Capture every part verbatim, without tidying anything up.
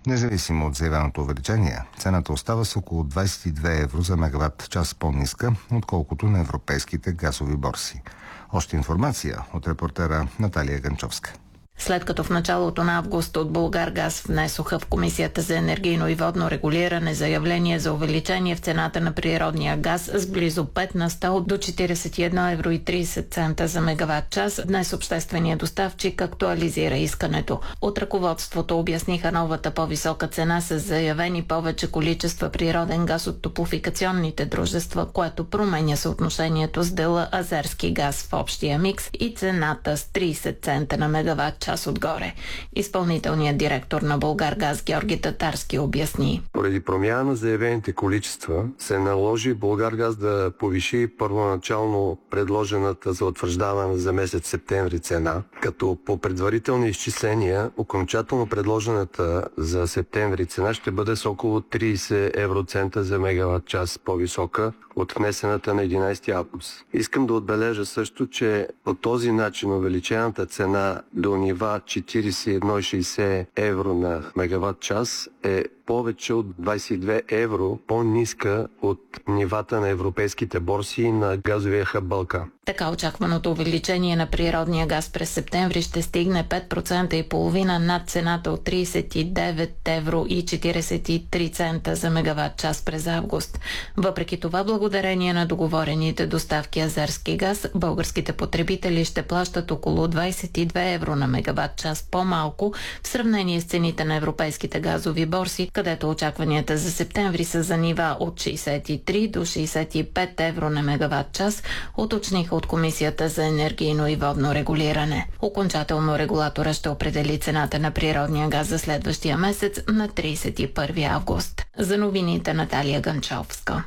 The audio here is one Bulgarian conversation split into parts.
Независимо от заявеното увеличение, цената остава с около двадесет и две евро за мегаватт час по-ниска, отколкото на европейските газови борси. Още информация от репортера Наталия Ганчовска. След като в началото на август от Булгаргаз внесоха в Комисията за енергийно и водно регулиране заявление за увеличение в цената на природния газ с близо пет на сто до четиридесет и едно евро и тридесет цента за мегаватт час, днес общественият доставчик актуализира искането. От ръководството обясниха новата по-висока цена с заявени повече количества природен газ от топлофикационните дружества, което променя съотношението с дела азерски газ в общия микс и цената с тридесет цента на мегаватт час отгоре. Изпълнителният директор на Булгаргаз Георги Татарски обясни. Поради промяна на заявените количества се наложи Булгаргаз да повиши първоначално предложената за утвърждаване за месец септември цена, като по предварителни изчисления окончателно предложената за септември цена ще бъде с около тридесет евроцента за мегаватт час по-висока от внесената на единадесети август. Искам да отбележа също, че по този начин увеличената цена до нива четиридесет и едно цяло и шейсет евро на мегаватт час е повече от двадесет и две евро по-ниска от нивата на европейските борси и на газовия хъб Балкан. Така очакваното увеличение на природния газ през септември ще стигне пет процента и половина над цената от тридесет и девет евро и четиридесет и три цента за мегаватт час през август. Въпреки това, благодарение на договорените доставки азерски газ, българските потребители ще плащат около двадесет и две евро на мегаватт час по-малко в сравнение с цените на европейските газови борси, където очакванията за септември са за нива от шейсет и три до шейсет и пет евро на мегаватт час, уточниха от Комисията за енергийно и водно регулиране. Окончателно регулатора ще определи цената на природния газ за следващия месец на тридесет и първи август. За новините Наталия Ганчовска.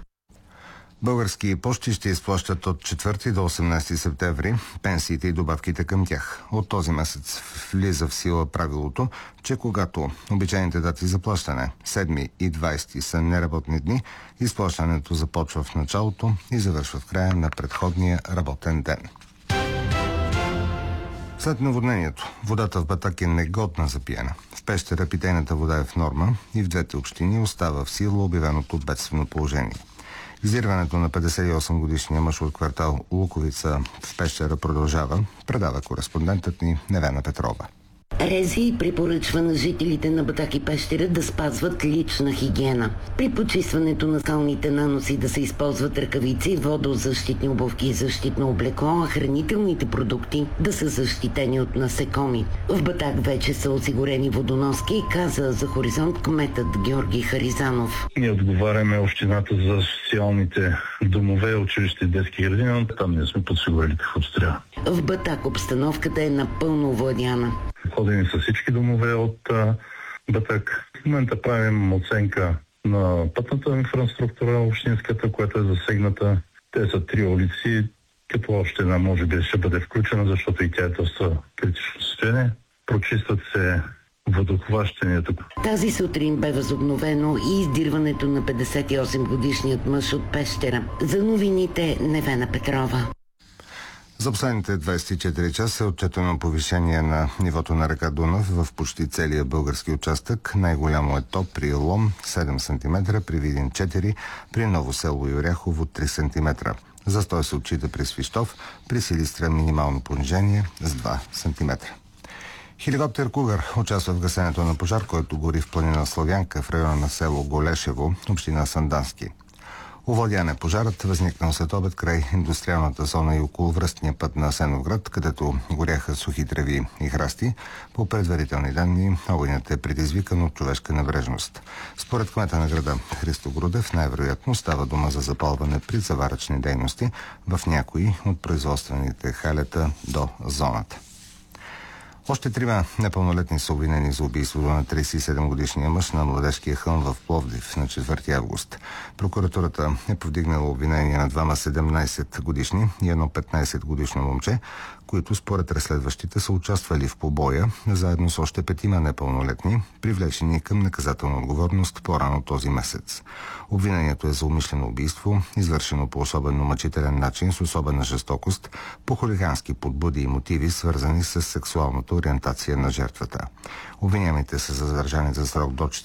Български пощи ще изплащат от четвърти до осемнадесети септември пенсиите и добавките към тях. От този месец влиза в сила правилото, че когато обичайните дати за плащане седми и двадесети са неработни дни, изплащането започва в началото и завършва в края на предходния работен ден. След наводнението, водата в Батак е негодна за пиене. В Пещера питейната вода е в норма и в двете общини остава в сила обявеното бедствено положение. Издирването на петдесет и осем годишния мъж от квартал Луковица в Пещера продължава, предава кореспондентът ни Невена Петрова. РЗИ препоръчва на жителите на Батак и Пещера да спазват лична хигиена. При почистването на скалните наноси да се използват ръкавици, водозащитни обувки и защитно облекло, а хранителните продукти да са защитени от насекоми. В Батак вече са осигурени водоноски, каза за Хоризонт кметът Георги Харизанов. Ние отговаряме общината за социалните домове, училища и детски градини, там ние сме подсигурили каквото трябва. В Батак обстановката е напълно овладяна. Ходени са всички домове от а, Батак. В момента правим оценка на пътната инфраструктура, общинската, която е засегната. Те са три улици, като още една може би ще бъде включена, защото и тя е доста критично състояние. Прочистват се водохващанията. Тази сутрин бе възобновено и издирването на петдесет и осем годишният мъж от Пещера. За новините Невена Петрова. За последните двадесет и четири часа е отчетено повишение на нивото на река Дунав в почти целия български участък. Най-голямо е то при Лом седем сантиметра, при Видин четири, при Ново село и Оряхово три сантиметра. Застой се отчита при Свищов, при Силистра минимално понижение с два сантиметра. Хеликоптер Кугър участва в гасенето на пожар, който гори в планина Славянка в района на село Голешево, община Сандански. Овладян е пожарът, възникнал след обед край индустриалната зона и около връстния път на Асеновград, където горяха сухи треви и храсти. По предварителни данни, огънят е предизвикан от човешка небрежност. Според кмета на града Христо Грудев, най-вероятно става дума за запалване при заварачни дейности в някои от производствените халета до зоната. Още трима непълнолетни са обвинени за убийството на тридесет и седем годишния мъж на Младежкия хълм в Пловдив на четвърти август. Прокуратурата е повдигнала обвинение на двама седемнадесет годишни и едно петнадесет годишно момче, които според разследващите са участвали в побоя, заедно с още петима непълнолетни, привлечени към наказателна отговорност по-рано този месец. Обвинението е за умишлено убийство, извършено по особено мъчителен начин с особена жестокост, по хулигански подбуди и мотиви, свързани с сексуалната ориентация на жертвата. Обвиняемите са задържани за срок до